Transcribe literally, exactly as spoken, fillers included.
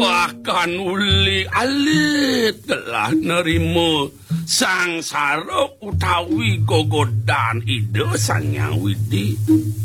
bahkan uli alit telah nerimo sang sarok utawi gogodan ide Sang Hyang Widi.